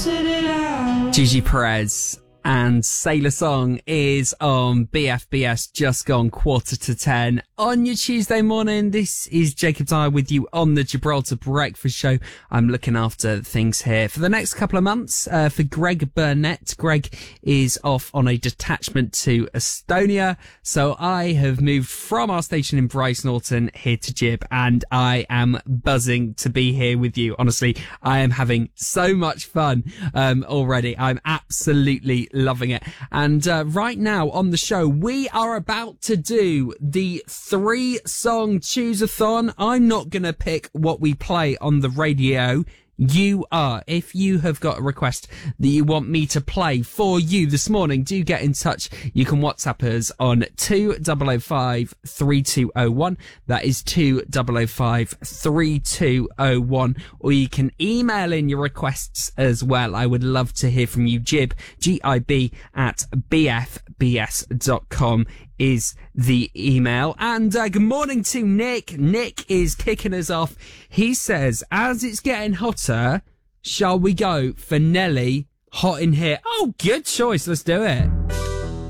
Gigi Perez and Sailor Song is on BFBS, just gone 9:45 on your Tuesday morning. This is Jacob Dyer with you on the Gibraltar Breakfast Show. I'm looking after things here for the next couple of months for Greg Burnett. Greg is off on a detachment to Estonia, so I have moved from our station in Bryce Norton here to Gib, and I am buzzing to be here with you. Honestly, I am having so much fun already. I'm absolutely loving it. And right now on the show, we are about to do the 3-song choose-a-thon. I'm not going to pick what we play on the radio. You are. If you have got a request that you want me to play for you this morning, do get in touch. You can WhatsApp us on 2005 3201. That is 2005 3201. Or you can email in your requests as well. I would love to hear from you. Gib, Gib at bfbs.com is the email. And good morning to Nick. Nick is kicking us off. He says, as it's getting hotter, shall we go for Nelly, Hot in Here? Oh, good choice. Let's do it.